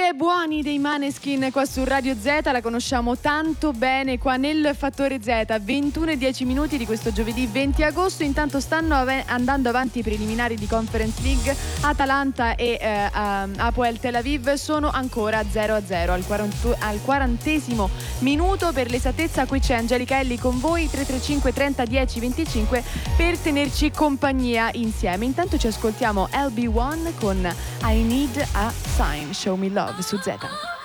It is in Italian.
e buoni dei Maneskin qua su Radio Z, la conosciamo tanto bene qua nel Fattore Z. 21:10 di questo giovedì 20 agosto. Intanto stanno andando avanti i preliminari di Conference League. Atalanta e Hapoel Tel Aviv sono ancora 0-0 al 40° minuto. Per l'esattezza qui c'è Angelica Elli con voi, 335 30 10 25 per tenerci compagnia insieme. Intanto ci ascoltiamo LB1 con I Need a Sign, Show Me Love su Z.